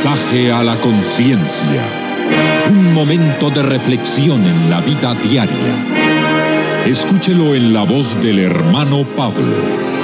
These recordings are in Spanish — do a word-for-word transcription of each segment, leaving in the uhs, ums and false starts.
Mensaje a la conciencia. Un momento de reflexión en la vida diaria. Escúchelo en la voz del hermano Pablo.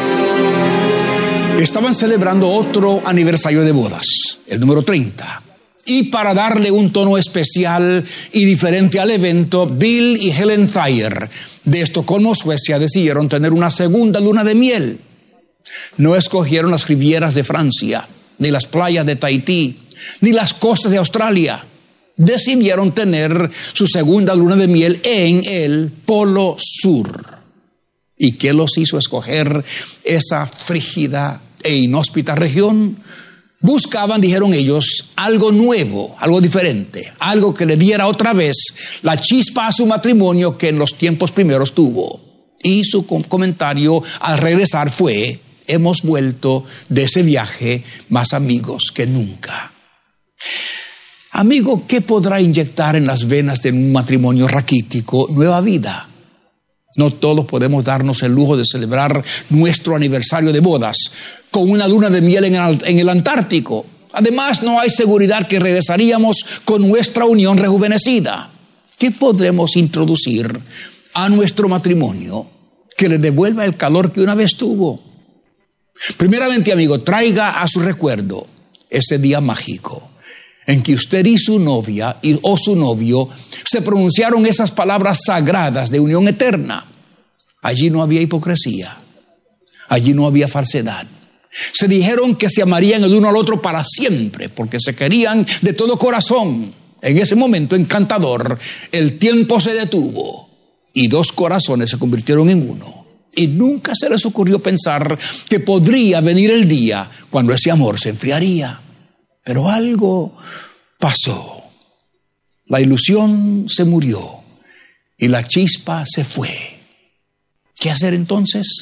Estaban celebrando otro aniversario de bodas, el número treinta. Y para darle un tono especial y diferente al evento, Bill y Helen Thayer de Estocolmo, Suecia, decidieron tener una segunda luna de miel. No escogieron las rivieras de Francia, ni las playas de Tahití, ni las costas de Australia. Decidieron tener su segunda luna de miel en el Polo Sur. ¿Y qué los hizo escoger esa frígida e inhóspita región? Buscaban, dijeron ellos, algo nuevo, algo diferente, algo que le diera otra vez la chispa a su matrimonio que en los tiempos primeros tuvo. Y su comentario al regresar fue: hemos vuelto de ese viaje más amigos que nunca. Amigo, ¿qué podrá inyectar en las venas de un matrimonio raquítico nueva vida? No todos podemos darnos el lujo de celebrar nuestro aniversario de bodas con una luna de miel en el, en el Antártico. Además, no hay seguridad que regresaríamos con nuestra unión rejuvenecida. ¿Qué podremos introducir a nuestro matrimonio que le devuelva el calor que una vez tuvo? Primeramente, amigo, traiga a su recuerdo ese día mágico en que usted y su novia y, o su novio se pronunciaron esas palabras sagradas de unión eterna. Allí no había hipocresía, allí no había falsedad. Se dijeron que se amarían el uno al otro para siempre, porque se querían de todo corazón. En ese momento encantador, el tiempo se detuvo y dos corazones se convirtieron en uno. Y nunca se les ocurrió pensar que podría venir el día cuando ese amor se enfriaría. Pero algo pasó. La ilusión se murió y la chispa se fue. ¿Qué hacer entonces?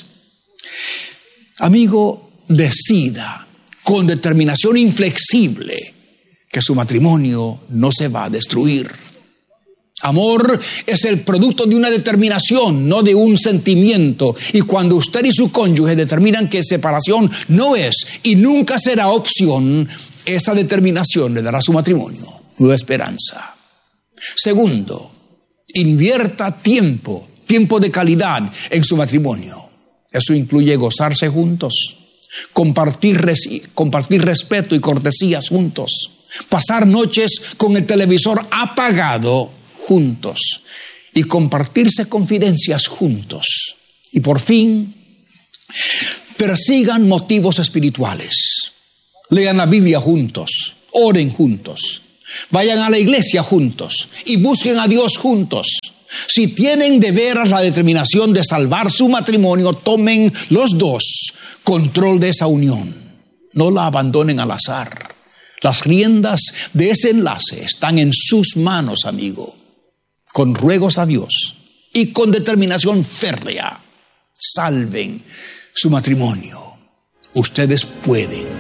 Amigo, decida con determinación inflexible que su matrimonio no se va a destruir. Amor es el producto de una determinación, no de un sentimiento. Y cuando usted y su cónyuge determinan que separación no es y nunca será opción, esa determinación le dará a su matrimonio nueva esperanza. Segundo, invierta tiempo, tiempo de calidad en su matrimonio. Eso incluye gozarse juntos, compartir, res- compartir respeto y cortesías juntos, pasar noches con el televisor apagado juntos y compartirse confidencias juntos. Y por fin, persigan motivos espirituales. Lean la Biblia juntos, oren juntos, vayan a la iglesia juntos y busquen a Dios juntos. Si tienen de veras la determinación de salvar su matrimonio, tomen los dos control de esa unión. No la abandonen al azar. Las riendas de ese enlace están en sus manos, amigo. Con ruegos a Dios y con determinación férrea, salven su matrimonio. Ustedes pueden.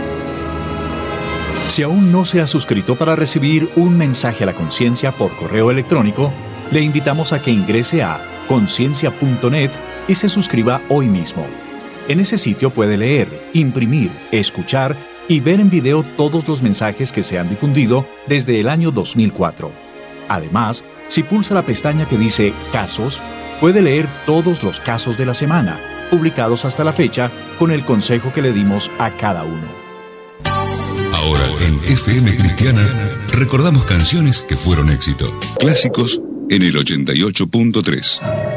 Si aún no se ha suscrito para recibir un mensaje a la conciencia por correo electrónico, le invitamos a que ingrese a conciencia punto net y se suscriba hoy mismo. En ese sitio puede leer, imprimir, escuchar y ver en video todos los mensajes que se han difundido desde el año dos mil cuatro. Además, si pulsa la pestaña que dice Casos, puede leer todos los casos de la semana, publicados hasta la fecha, con el consejo que le dimos a cada uno. Ahora en F M Cristiana recordamos canciones que fueron éxito. Clásicos en el ochenta y ocho punto tres.